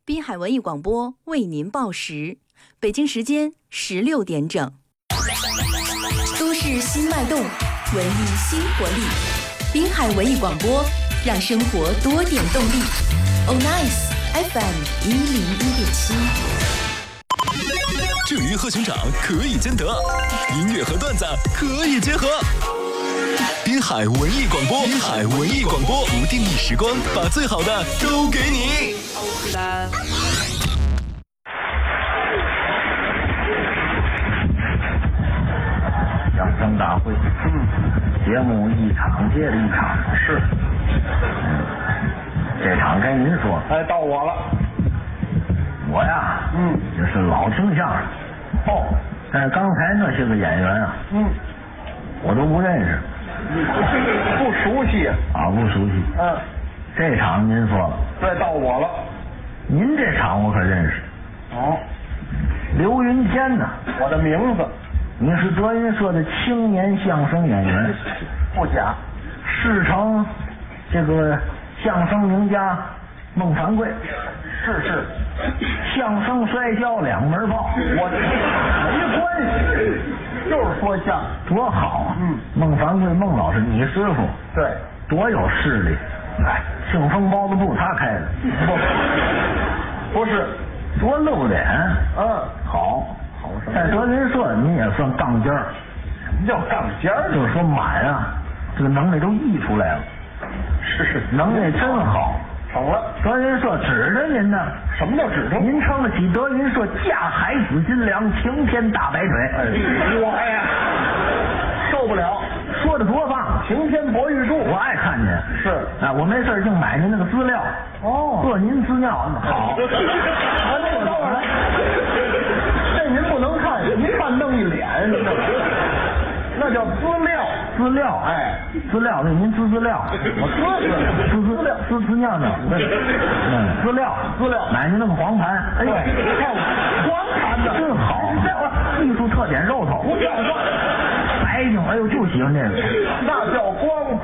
滨海文艺广播为您报时，北京时间16点整。都市新脉动，文艺新活力。滨海文艺广播，让生活多点动力。Oh Nice FM 101.7。 挣鱼和熊掌可以兼得，音乐和段子可以结合。滨海文艺广播，滨海文艺广播，不定义时光，把最好的都给你。 相声大会，节目一场接着一场，是，这场该您说， 哎，到我了， 我呀，这是老听相声，但是刚才那些个演员啊，我都不认识， 不熟悉啊，不熟悉，这场您说了， 再到我了， 您这场我可认识，刘云天呐， 我的名字， 你是德云社的青年相声演员， 不假， 师承这个相声名家孟凡贵， 是， 相声摔跤两门报， 我没关系，就是说相声多好啊！孟凡贵孟老师，你师傅对， 多有势力，庆丰包子铺他开的， 不是， 多露脸，好，在德云社您也算杠尖儿， 什么叫杠尖儿？ 就是说满啊，这个能力都溢出来了， 是， 能力真好。 成了， 德云社指着您呢， 什么叫指着？ 您撑得起德云社架海紫金梁，擎天大白腿。 我呀，受不了， 说的多棒！ 擎天博玉柱， 我爱看见。 是， 我没事净买您那个资料。测您资料好。 那等会儿，这您不能看，您看弄一脸，那叫资料。 资料，资料，为您资料，我资料，资尿尿，资料，买您那个黄盘， 哎，看黄盘的真好，艺术特点肉头， 不像话， 白净，哎呦，就喜欢这个， 那叫光。